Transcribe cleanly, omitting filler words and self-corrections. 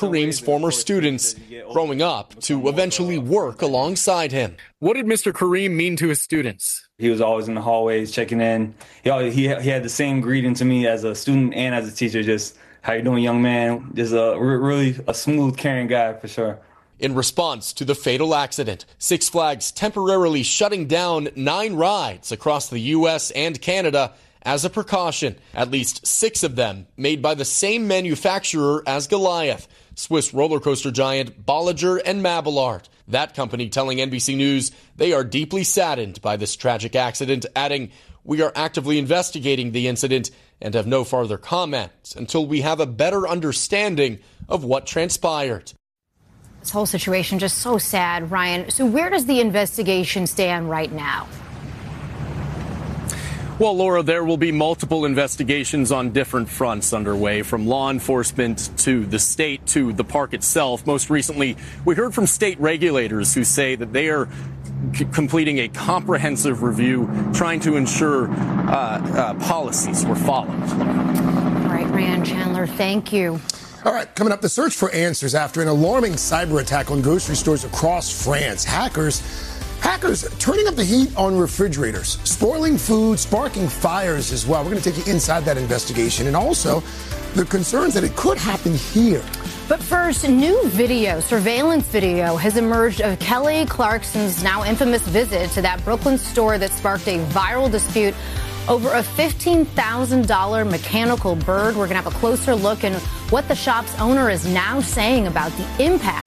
Kareem's former students, growing up to eventually work alongside him. What did Mr. Kareem mean to his students? He was always in the hallways checking in. He had the same greeting to me as a student and as a teacher, just, how you doing, young man? Just really a smooth, caring guy for sure. In response to the fatal accident, Six Flags temporarily shutting down 9 rides across the U.S. and Canada as a precaution. At least 6 of them made by the same manufacturer as Goliath, Swiss roller coaster giant Bolliger and Mabillard. That company telling NBC News they are deeply saddened by this tragic accident, adding, "We are actively investigating the incident and have no further comment until we have a better understanding of what transpired." This whole situation just so sad, Ryan. So where does the investigation stand right now? Well, Laura, there will be multiple investigations on different fronts underway, from law enforcement to the state to the park itself. Most recently, we heard from state regulators who say that they are completing a comprehensive review, trying to ensure policies were followed. All right, Ryan Chandler, thank you. All right, coming up, the search for answers after an alarming cyber attack on grocery stores across France. Hackers turning up the heat on refrigerators, spoiling food, sparking fires as well. We're going to take you inside that investigation, and also the concerns that it could happen here. But first, new surveillance video has emerged of Kelly Clarkson's now infamous visit to that Brooklyn store that sparked a viral dispute over a $15,000 mechanical bird. We're going to have a closer look at what the shop's owner is now saying about the impact